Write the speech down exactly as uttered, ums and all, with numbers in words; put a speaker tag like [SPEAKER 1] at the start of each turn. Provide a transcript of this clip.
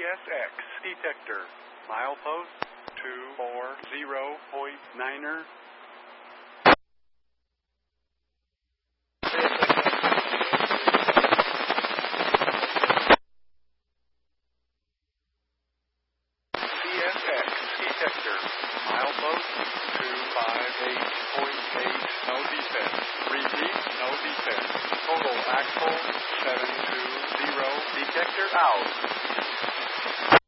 [SPEAKER 1] S X detector. Milepost two four zero point niner. C S X detector. Milepost two five eight point eight. No defense. Repeat, no defense. Total axle seven two zero. Detector out.